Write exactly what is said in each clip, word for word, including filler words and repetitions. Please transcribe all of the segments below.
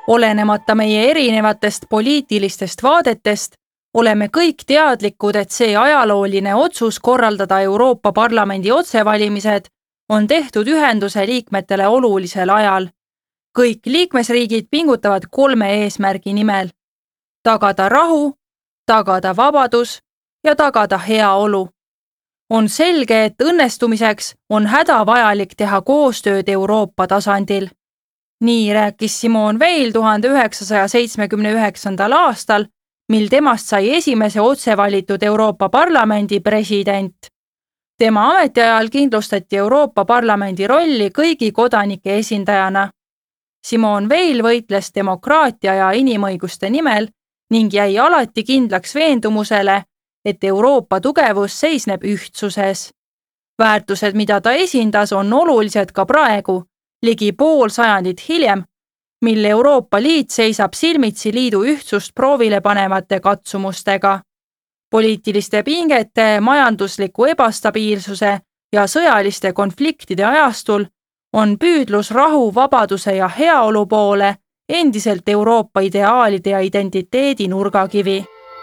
Olenemata meie erinevatest poliitilistest vaadetest, oleme kõik teadlikud, et see ajalooline otsus korraldada Euroopa Parlamendi otsevalimised on tehtud ühenduse liikmetele olulisel ajal. Kõik liikmesriigid pingutavad kolme eesmärgi nimel: tagada rahu, tagada vabadus ja tagada heaolu. On selge, et õnnestumiseks on hädavajalik teha koostööd Euroopa tasandil. Nii rääkis Simone Veil tuhande üheksasaja seitsmekümne üheksandal aastal, mil temast sai esimese otsevalitud Euroopa Parlamendi president. Tema ametiajal kindlustati Euroopa Parlamendi rolli kõigi kodanike esindajana. Simone Veil võitles demokraatia ja inimõiguste nimel ning jäi alati kindlaks veendumusele, et Euroopa tugevus seisneb ühtsuses. Väärtused, mida ta esindas, on olulised ka praegu, ligi pool sajandit hiljem, mil Euroopa Liit seisab silmitsi liidu ühtsust proovile panemate katsumustega. Poliitiliste pingete, majandusliku ebastabiilsuse ja sõjaliste konfliktide ajastul on püüdlus rahu, vabaduse ja heaolu poole endiselt Euroopa ideaalide ja identiteedi nurgakivi.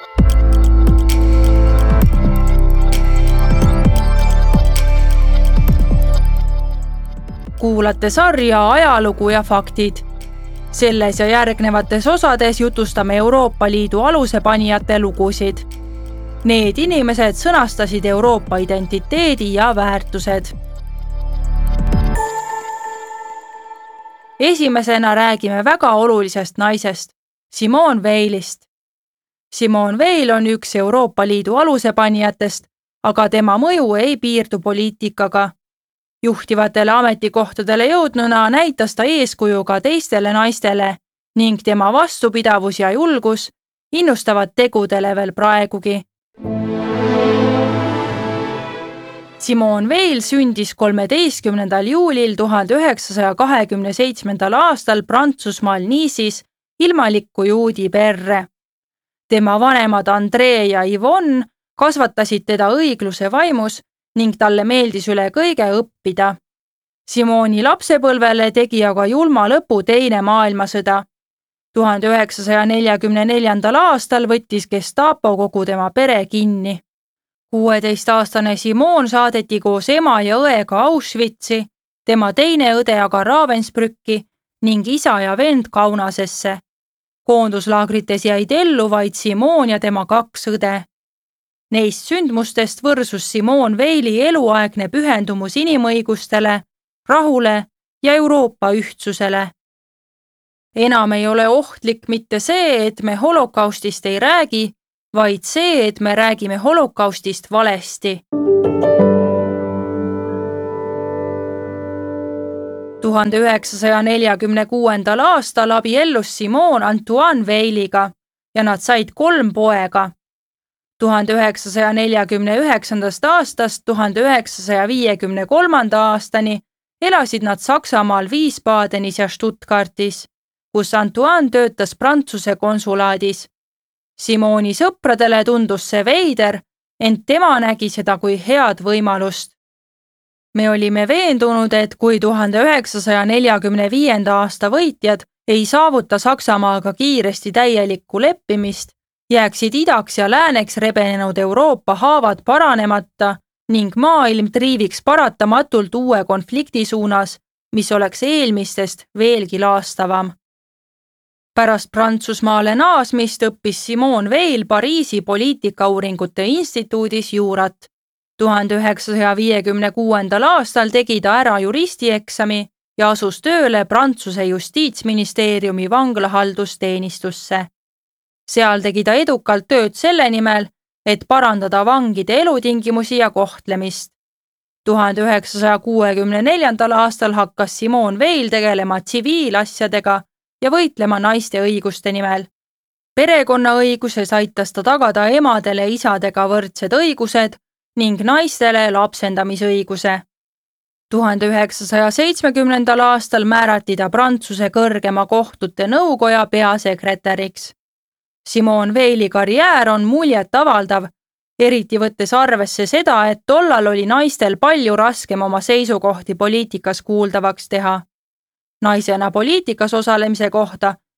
Kuulate sarja Ajalugu ja faktid. Selles ja järgnevates osades jutustame Euroopa Liidu alusepanijate lugusid. Need inimesed sõnastasid Euroopa identiteedi ja väärtused. Esimesena räägime väga olulisest naisest, Simone Veilist. Simone Veil on üks Euroopa Liidu alusepanijatest, aga tema mõju ei piirdu poliitikaga. Juhtivatele ametikohtadele jõudnuna näitas ta eeskuju ka teistele naistele ning tema vastupidavus ja julgus innustavad tegudele veel praegugi. Simone Veil sündis kolmeteistkümnendal juulil tuhande üheksasaja kahekümne seitsmendal aastal Prantsusmaal Nice'is ilmalikku juudi perre. Tema vanemad André ja Yvonne kasvatasid teda õigluse vaimus ning talle meeldis üle kõige õppida. Simoni lapsepõlvele tegi aga julma lõpu teine maailmasõda. tuhande üheksasaja neljakümne neljandal aastal võttis Gestapo kogu tema pere kinni. kuueteistaastane Simone saadeti koos ema ja õega Auschwitzi, tema teine õde aga Ravensbrücki ning isa ja vend Kaunasesse. Koonduslaagrites jäid ellu vaid Simone ja tema kaks õde. Neist sündmustest võrsus Simone Veili eluaegne pühendumus inimõigustele, rahule ja Euroopa ühtsusele. Enam ei ole ohtlik mitte see, et me holokaustist ei räägi, vaid see, et me räägime holokaustist valesti. tuhande üheksasaja neljakümne kuuendal aastal abiellus Simone Antoine Veiliga ja nad said kolm poega. tuhande üheksasaja neljakümne üheksandast aastast tuhande üheksasaja viiekümne kolmanda aastani elasid nad Saksamaal Wiesbadenis ja Stuttgartis, kus Antoine töötas Prantsuse konsulaadis. Simoni sõpradele tundus see veider, ent tema nägi seda kui head võimalust. Me olime veendunud, et kui tuhande üheksasaja neljakümne viienda aasta võitjad ei saavuta Saksamaaga kiiresti täielikku leppimist, jääksid idaks ja lääneks rebenenud Euroopa haavad paranemata ning maailm triiviks paratamatult uue konflikti suunas, mis oleks eelmistest veelgi laastavam. Pärast Prantsusmaale naasmist õppis Simone Veil Pariisi poliitikauuringute instituudis juurat. tuhande üheksasaja viiekümne kuuendal aastal tegi ta ära juristieksami ja asus tööle Prantsuse justiitsministeeriumi vanglahaldusteenistusse. Seal tegi ta edukalt tööd selle nimel, et parandada vangide elutingimusi ja kohtlemist. tuhande üheksasaja kuuekümne neljandal aastal hakkas Simone Veil tegelema tsiviilasjadega ja võitlema naiste õiguste nimel. Perekonnaõiguses aitas ta tagada emadele isadega võrdsed õigused ning naistele lapsendamisõiguse. tuhande üheksasaja seitsmekümnendal aastal määrati ta Prantsuse kõrgema kohtute nõukoja peasekretäriks. Simone Veili karjäär on muljet avaldav, eriti võttes arvesse seda, et tollal oli naistel palju raskem oma seisukohti poliitikas kuuldavaks teha. Naisena poliitikas osalemise kohta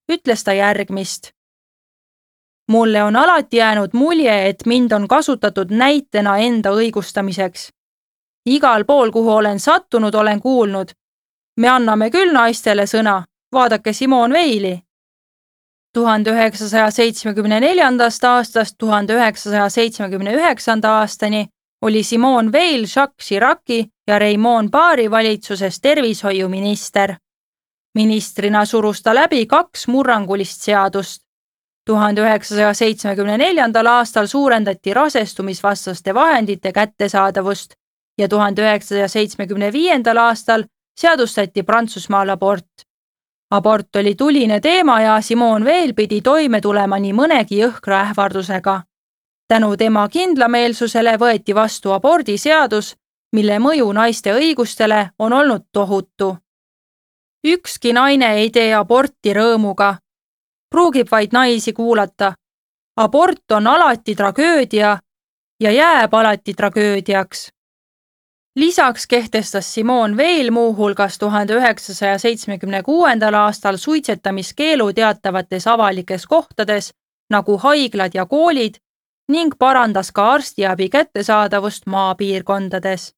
ütles ta järgmist. Mulle on alati jäänud mulje, et mind on kasutatud näitena enda õigustamiseks. Igal pool, kuhu olen sattunud, olen kuulnud. Me anname küll naistele sõna, vaadake Simone Veili. tuhande üheksasaja seitsmekümne neljandast aastast tuhande üheksasaja seitsmekümne üheksanda aastani oli Simone Veil Jacques Chirac'i ja Raymond Barre'i valitsuses tervishoiuminister. Ministrina surus ta läbi kaks murrangulist seadust. tuhande üheksasaja seitsmekümne neljandal aastal suurendati rasestumisvastaste vahendite kättesaadavust ja tuhande üheksasaja seitsmekümne viiendal aastal seadustati Prantsusmaal abort. Abort oli tuline teema ja Simone Veil pidi toime tulema nii mõnegi jõhkra ähvardusega. Tänu tema kindlameelsusele võeti vastu abordiseadus, mille mõju naiste õigustele on olnud tohutu. Ükski naine ei tee aborti rõõmuga. Pruugib vaid naisi kuulata. Abort on alati tragöödia ja jääb alati tragöödiaks. Lisaks kehtestas Simone Veil muuhulgas tuhande üheksasaja seitsmekümne kuuendal aastal suitsetamiskeelu teatavates avalikes kohtades nagu haiglad ja koolid ning parandas ka arstiabi kättesaadavust maapiirkondades.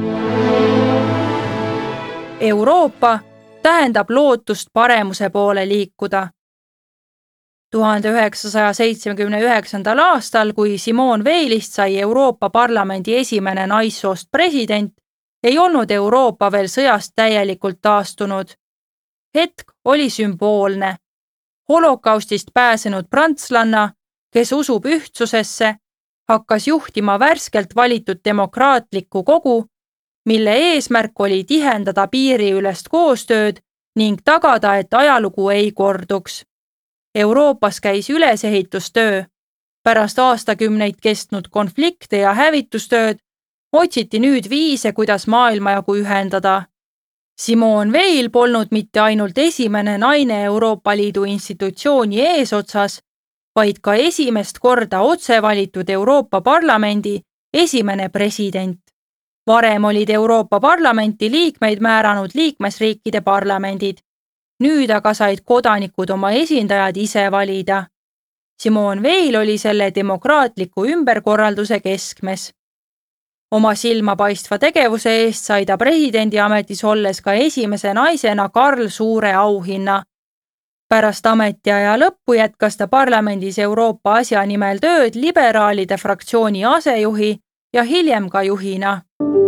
Euroopa tähendab lootust paremuse poole liikuda. tuhande üheksasaja seitsmekümne üheksandal aastal, kui Simone Veilist sai Euroopa Parlamendi esimene naissoost president, ei olnud Euroopa veel sõjast täielikult taastunud. Hetk oli sümboolne. Holokaustist pääsenud prantslanna, kes usub ühtsusesse, hakkas juhtima värskelt valitud demokraatlikku kogu, mille eesmärk oli tihendada piiriülest koostööd ning tagada, et ajalugu ei korduks. Euroopas käis ülesehitustöö. Pärast aastakümneid kestnud konflikte ja hävitustööd otsiti nüüd viise, kuidas maailmajagu ühendada. Simone Veil polnud mitte ainult esimene naine Euroopa Liidu institutsiooni eesotsas, vaid ka esimest korda otse valitud Euroopa Parlamendi esimene president. Varem olid Euroopa Parlamenti liikmeid määranud liikmesriikide parlamendid. Nüüd aga said kodanikud oma esindajad ise valida. Simone Veil oli selle demokraatliku ümberkorralduse keskmes. Oma silmapaistva tegevuse eest sai ta presidendi ametis olles ka esimese naisena Karl Suure auhinna. Pärast ametiaja lõppu jätkas ta parlamendis Euroopa asja nimel tööd liberaalide fraktsiooni asejuhi ja hiljem ka juhina.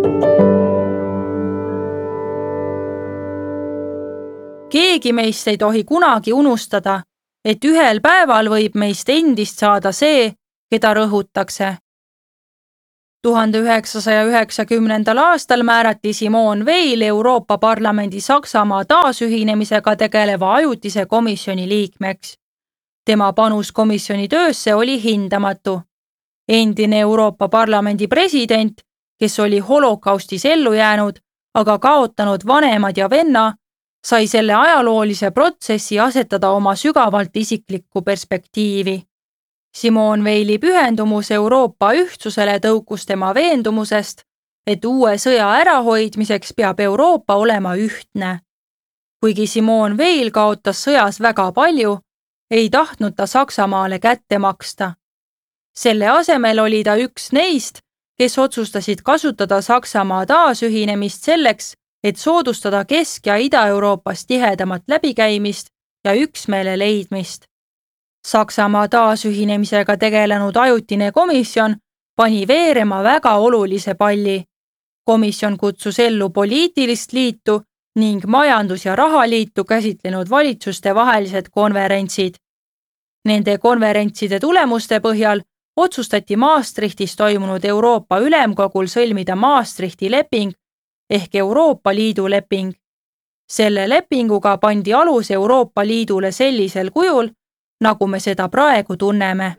Keegi meist ei tohi kunagi unustada, et ühel päeval võib meist endist saada see, keda rõhutakse. tuhande üheksasaja üheksakümnendal aastal määrati Simone Veil Euroopa Parlamendi Saksamaa taasühinemisega tegeleva ajutise komisjoni liikmeks. Tema panus komisjoni töösse oli hindamatu. Endine Euroopa Parlamendi president, kes oli holokaustis ellu jäänud, aga kaotanud vanemad ja venna, sai selle ajaloolise protsessi asetada oma sügavalt isiklikku perspektiivi. Simone Veili pühendumus Euroopa ühtsusele tõukus tema veendumusest, et uue sõja ärahoidmiseks peab Euroopa olema ühtne. Kuigi Simone Veil kaotas sõjas väga palju, ei tahtnud ta Saksamaale kätte maksta. Selle asemel oli ta üks neist, kes otsustasid kasutada Saksamaa taasühinemist selleks, et soodustada Kesk- ja Ida-Euroopas tihedamat läbikäimist ja üksmeele leidmist. Saksamaa taasühinemisega tegelenud ajutine komisjon pani veerema väga olulise palli. Komisjon kutsus ellu poliitilist liitu ning majandus- ja rahaliitu käsitlenud valitsuste vahelised konverentsid. Nende konverentside tulemuste põhjal otsustati Maastrichtis toimunud Euroopa Ülemkogul sõlmida Maastrichti leping ehk Euroopa Liidu leping. Selle lepinguga pandi alus Euroopa Liidule sellisel kujul, nagu me seda praegu tunneme.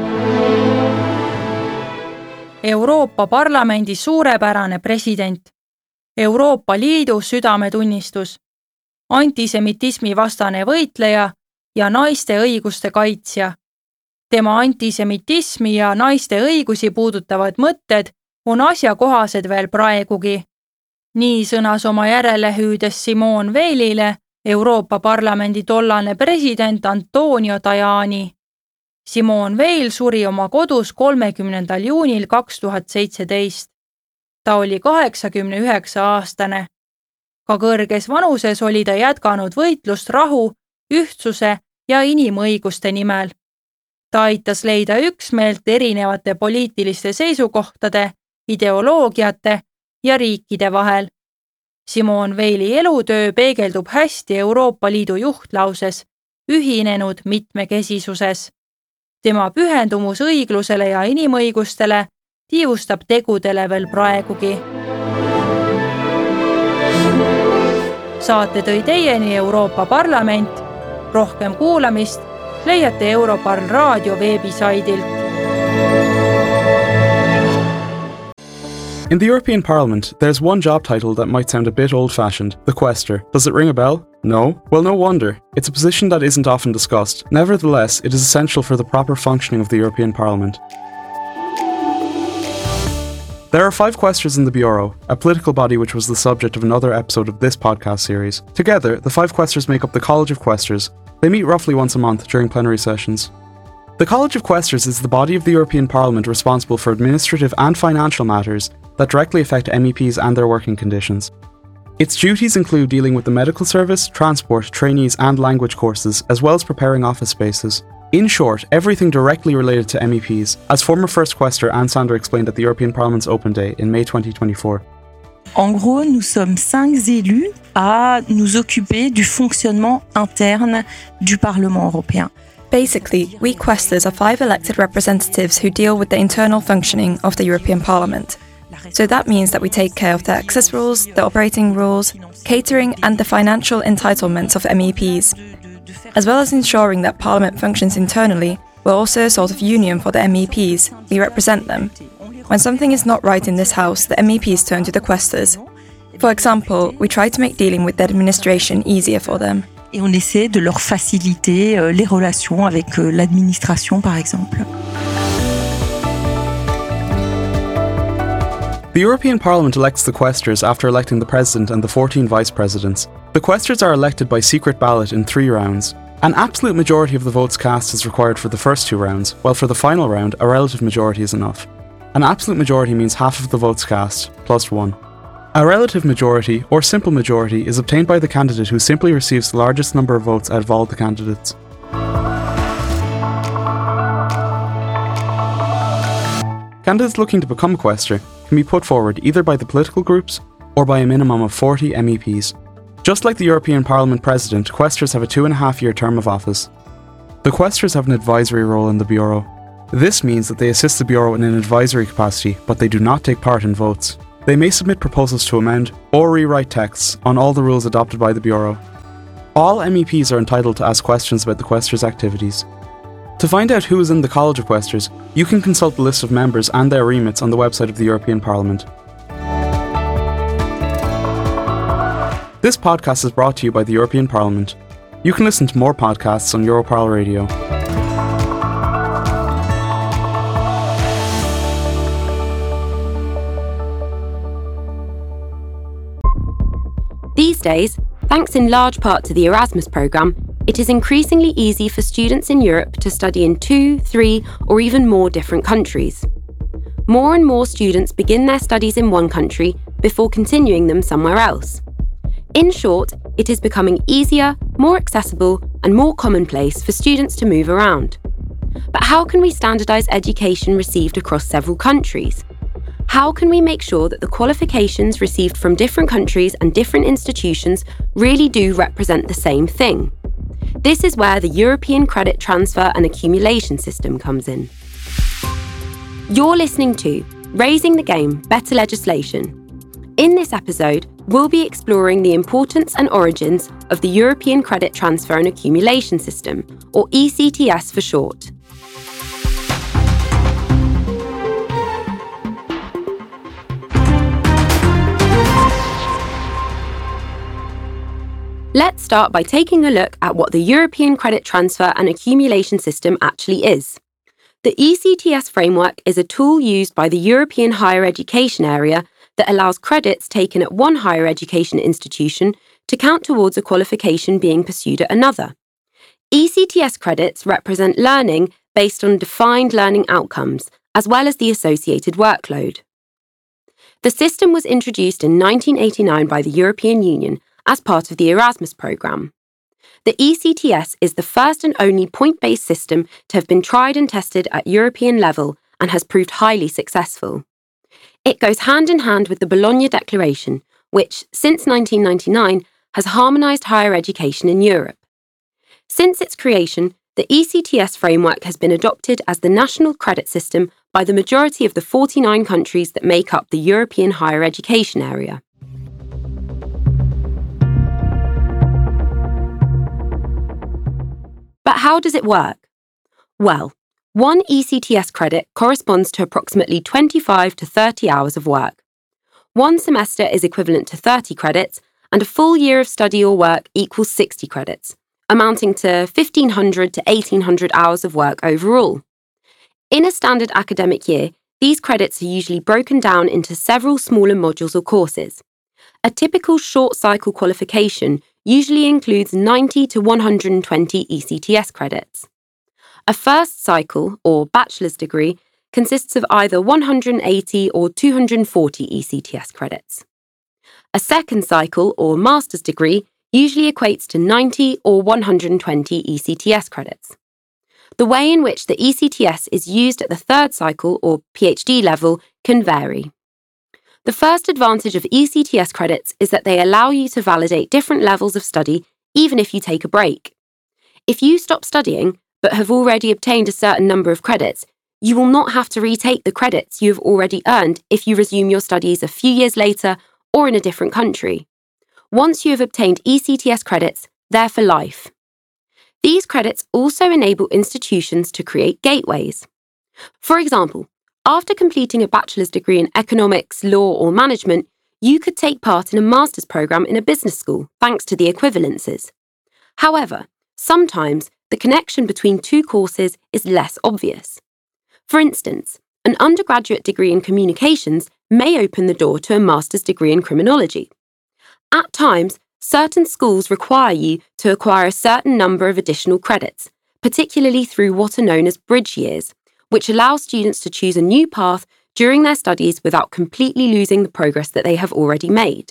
Euroopa Parlamendi suurepärane president, Euroopa Liidu südametunnistus, antisemitismi vastane võitleja ja naiste õiguste kaitsja. Tema antisemitismi ja naiste õigusi puudutavad mõtted on asjakohased veel praegugi. Nii sõnas oma järelehüüdes Simone Veilile Euroopa Parlamendi tollane president Antonio Tajani. Simone Veil suri oma kodus kolmekümnendal juunil kaks tuhat seitseteist. Ta oli kaheksakümne üheksa aastane. Ka kõrges vanuses oli ta jätkanud võitlust rahu, ühtsuse ja inimõiguste nimel. Ta aitas leida üksmeelt erinevate poliitiliste seisukohtade, ideoloogiate ja riikide vahel. Simone Veili elutöö peegeldub hästi Euroopa Liidu juhtlauses, ühinenud mitmekesisuses. Tema pühendumus õiglusele ja inimõigustele tiivustab tegudele veel praegugi. Saate tõi teieni Euroopa Parlament. Rohkem kuulamist leiate Europarl raadio veebisaidilt. In the European Parliament, there's one job title that might sound a bit old-fashioned, the Quaestor. Does it ring a bell? No? Well, no wonder. It's a position that isn't often discussed. Nevertheless, it is essential for the proper functioning of the European Parliament. There are five quaestors in the Bureau, a political body which was the subject of another episode of this podcast series. Together, the five quaestors make up the College of Quaestors. They meet roughly once a month during plenary sessions. The College of Quaestors is the body of the European Parliament responsible for administrative and financial matters that directly affect M E Ps and their working conditions. Its duties include dealing with the medical service, transport, trainees and language courses, as well as preparing office spaces. In short, everything directly related to M E Ps, as former First Quaestor Anne Sander explained at the European Parliament's Open Day in May twenty twenty-four. En gros, nous sommes cinq élus à nous occuper du fonctionnement interne du Parlement européen. Basically, we quaestors are five elected representatives who deal with the internal functioning of the European Parliament. So that means that we take care of the access rules, the operating rules, catering and the financial entitlements of M E Ps. As well as ensuring that Parliament functions internally, we're also a sort of union for the M E Ps. We represent them. When something is not right in this house, the M E Ps turn to the quaestors. For example, we try to make dealing with the administration easier for them. Et on essaie de leur faciliter euh, les relations avec euh, l'administration, par exemple. The European Parliament elects the quaestors after electing the President and the fourteen Vice Presidents. The quaestors are elected by secret ballot in three rounds. An absolute majority of the votes cast is required for the first two rounds, while for the final round, a relative majority is enough. An absolute majority means half of the votes cast, plus one. A relative majority, or simple majority, is obtained by the candidate who simply receives the largest number of votes out of all the candidates. Candidates looking to become a quaestor can be put forward either by the political groups or by a minimum of forty M E Ps. Just like the European Parliament President, quaestors have a two and a half year term of office. The quaestors have an advisory role in the Bureau. This means that they assist the Bureau in an advisory capacity, but they do not take part in votes. They may submit proposals to amend or rewrite texts on all the rules adopted by the Bureau. All M E Ps are entitled to ask questions about the quaestors' activities. To find out who is in the College of Quaestors, you can consult the list of members and their remits on the website of the European Parliament. This podcast is brought to you by the European Parliament. You can listen to more podcasts on Europarl Radio. These days, thanks in large part to the Erasmus programme, it is increasingly easy for students in Europe to study in two, three, or even more different countries. More and more students begin their studies in one country before continuing them somewhere else. In short, it is becoming easier, more accessible, and more commonplace for students to move around. But how can we standardise education received across several countries? How can we make sure that the qualifications received from different countries and different institutions really do represent the same thing? This is where the European Credit Transfer and Accumulation System comes in. You're listening to Raising the Game, Better Legislation. In this episode, we'll be exploring the importance and origins of the European Credit Transfer and Accumulation System, or E C T S for short. Let's start by taking a look at what the European Credit Transfer and Accumulation System actually is. The E C T S framework is a tool used by the European higher education area that allows credits taken at one higher education institution to count towards a qualification being pursued at another. E C T S credits represent learning based on defined learning outcomes, as well as the associated workload. The system was introduced in nineteen eighty-nine by the European Union as part of the Erasmus programme. The E C T S is the first and only point-based system to have been tried and tested at European level and has proved highly successful. It goes hand in hand with the Bologna Declaration, which, since nineteen ninety-nine, has harmonised higher education in Europe. Since its creation, the E C T S framework has been adopted as the national credit system by the majority of the forty-nine countries that make up the European higher education area. But how does it work? Well, one E C T S credit corresponds to approximately twenty-five to thirty hours of work. One semester is equivalent to thirty credits, and a full year of study or work equals sixty credits, amounting to fifteen hundred to eighteen hundred hours of work overall. In a standard academic year, these credits are usually broken down into several smaller modules or courses. A typical short cycle qualification usually includes ninety to one hundred twenty E C T S credits. A first cycle, or bachelor's degree, consists of either one hundred eighty or two hundred forty E C T S credits. A second cycle, or master's degree, usually equates to ninety or one hundred twenty E C T S credits. The way in which the E C T S is used at the third cycle, or PhD level, can vary. The first advantage of E C T S credits is that they allow you to validate different levels of study even if you take a break. If you stop studying, but have already obtained a certain number of credits, you will not have to retake the credits you have already earned if you resume your studies a few years later or in a different country. Once you have obtained E C T S credits, they're for life. These credits also enable institutions to create gateways. For example, after completing a bachelor's degree in economics, law, or management, you could take part in a master's programme in a business school thanks to the equivalences. However, sometimes the connection between two courses is less obvious. For instance, an undergraduate degree in communications may open the door to a master's degree in criminology. At times, certain schools require you to acquire a certain number of additional credits, particularly through what are known as bridge years, which allows students to choose a new path during their studies without completely losing the progress that they have already made.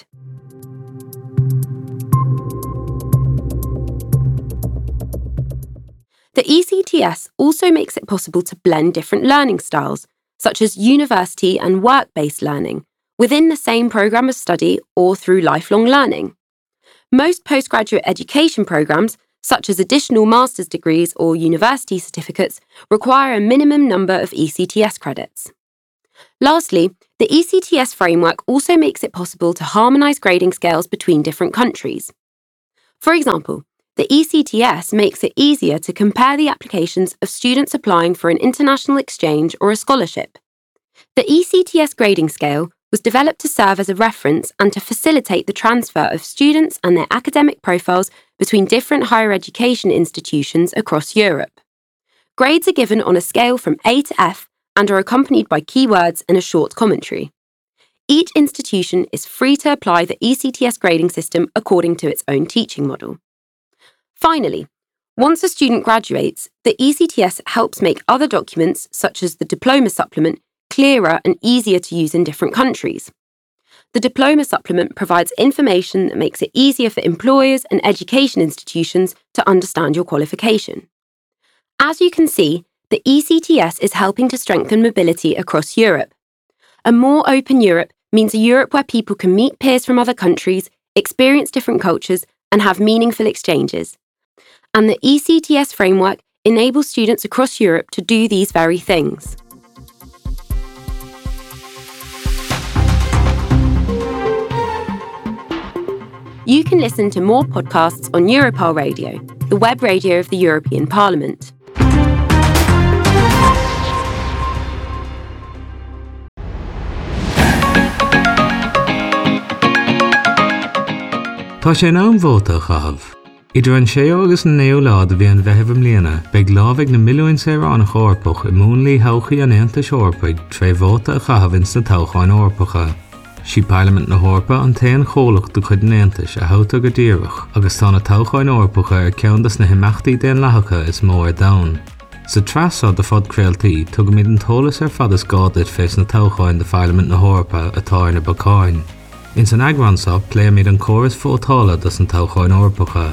The E C T S also makes it possible to blend different learning styles, such as university and work-based learning, within the same programme of study or through lifelong learning. Most postgraduate education programmes, such as additional master's degrees or university certificates, require a minimum number of E C T S credits. Lastly, the E C T S framework also makes it possible to harmonise grading scales between different countries. For example, the E C T S makes it easier to compare the applications of students applying for an international exchange or a scholarship. The E C T S grading scale was developed to serve as a reference and to facilitate the transfer of students and their academic profiles between different higher education institutions across Europe. Grades are given on a scale from A to F and are accompanied by keywords and a short commentary. Each institution is free to apply the E C T S grading system according to its own teaching model. Finally, once a student graduates, the E C T S helps make other documents, such as the diploma supplement, clearer and easier to use in different countries. The diploma supplement provides information that makes it easier for employers and education institutions to understand your qualification. As you can see, the E C T S is helping to strengthen mobility across Europe. A more open Europe means a Europe where people can meet peers from other countries, experience different cultures, and have meaningful exchanges. And the E C T S framework enables students across Europe to do these very things. You can listen to more podcasts on Europal Radio, the web radio of the European Parliament. Tá sé ná bhóta chahabh. Idir an séo agus an néolád a bhí an bheithim líana, beag lábhaigh na milliún séráin a chorpach i múnlaí hochaí an Aontas Eorpaig tre bhóta a chahabh ins na toghcháin orpacha. Si Parliament na Hórpa an tain chólach do chud néantais a hauta go díirech agus tá na tochain orpacha ar ceantas na himachtaí den leathacha is mór dain. Sa trasá de fod creaaltaí tugad míad an tolas ar fad is gádaid fés na tochain de Parliament na Hórpa atá na bacáin. In san agransa léir míad an córas fótála das an tochain orpacha.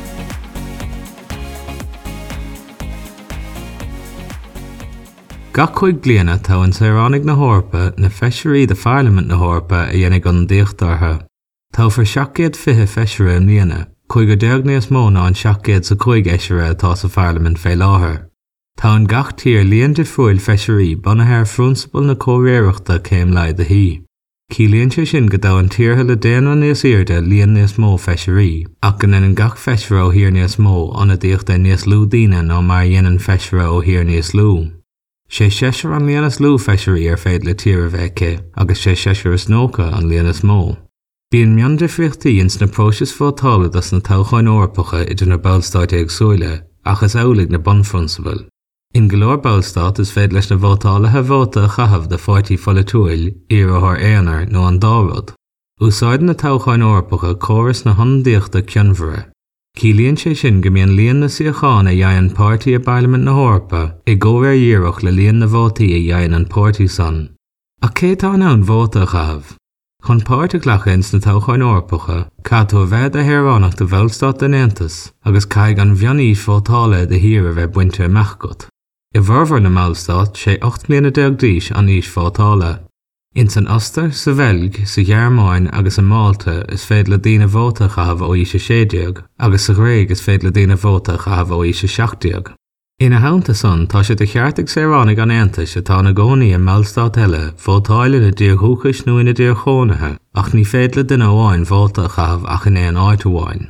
Gach chuig bliana tá an saoránaigh na Hórpa na feisirí de Parliament na Hórpa a dhéanamh an díochtartha. Tá for seachtgéad fiche feisiire an líana, chuig go deag níos mó ná an seachtgéad sa chuig eisiire atá sa Parliament fé láthair. Tá an gach tír líon de fuil feisirí bunathe ar frúnsabal na cóiréireachta céim leid a hí. Cílíonn sé sin go dá an tíortha le déanamh níos airde líon níos mó feisirí, ach go an gach feisiire ó hir níos mó anna díochta níos lú daoine ná mar dhéanann feisiire ó hir níos lú. sé séisiir an líanas lú feisirí ar féad le tír a bheice, agus sé séisiir is nócha an líanas mó. Bíonn meon difriochtaí ins na próisis fótála das na tochain orpacha idir na ballstáid ag súile, ach is eolaigh na bunfronsabal. In golóir ballstát is féad leis na bhótálathe bhóta a chahabh de fáirtí follatúil ar ó th éanair nó an dárod. Úsáideann na tochain orpacha córas na hondíochta ceannmhara. Cílíonn sé sin go mbíonn líon na síocháin a dhéanann pártaí a Parliament na Hórpa i ggóir díreach le líon na vótaí a dhéanann an pártaí san. A cé tá ann vóta a chahabh. Chun páirteach lecha ins na tochain orpacha, catú a bheith a théaránach do bhfeilstát den Aontas agus caiig an bheanaí fótála de hir a bheith buinte amach got. I bhformhar na Mallstát sé ocht mbliana déag díos an níos fótála. In san Ostair, sa Bhelg, sa Ghearmáin agus sa Malta is féad le daoine vóta a chahabh ó íse séideag, agus sa Ghréig is féad le daoine vóta a chahabh ó íse seachtaíag. Ina haanta son tá sé de cheartach saoránaigh an Aontas atá na gcónaí in Mallstát eile fótáile na díorthúchais nó ina díorchónathe, ach ní féad le duine amháin vóta a chahabh ach in éon áit amháin.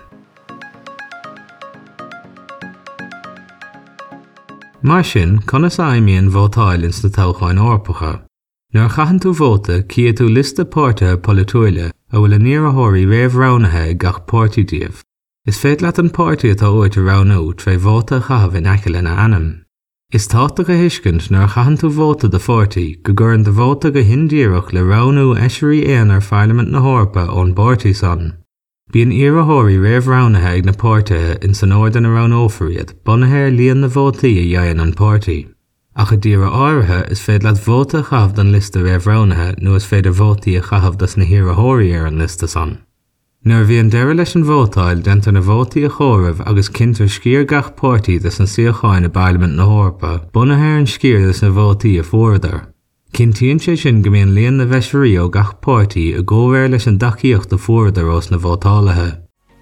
Mar sin, conas aimíonn vótáil ins na tochain orpacha. Nuair chaithfinn tú vóta, cíad tú lista párta politúile a bhfuil a níorathirí réamhránathe gach pártaí díobh. Is féad leat an pártaí atá uait a ránú tre vóta a chahabh in aiceil na anam. Is tátacha hiiscint nuair chaithfinn tú vóta de fórtaí go gcuireann de vóta go hindíireach le ránú eisirí éan ar Parliament na Hórpa ón bártaí san. Bíonn iarrthóirí réamhránathe ag na pártaithe in san ordan a rán ófriad, bunathe ar líon na vótaí a dhéanann an pártaí. Ach a díra áirithe is féad leat vóta a chahabh don lista réamhránathe nó is féidir vótaí a chahabh das na iarrthóirí ar an lista san. Nuair bhíonn deireadh leis an vótáil dentar na vótaí a chomhramh agus cinntear scíor gach pártaí das na síocháin na Parliament na Hórpa, bunathe ar an scíor das na vótaí a fuaradar. Cintíonn sé sin go mbíonn líon na bheisirí ó gach pártaí a ggóbhar leis an dacaíocht a fuaradar os na vótálathe.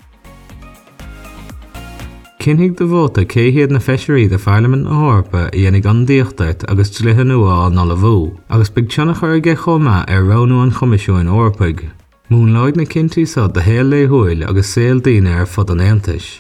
Cinnig do vóta céhiad na feisirí de Parliament na Hórpa i dhéanamh an díochtart agus tlithe nuáil ná le bhú, agus beag teannach ar ige chomá ar ránú an Choimisiún Orpaig. Mún leid na cinntií sa de héal léthúil agus saol daoine ar fud an Aontais.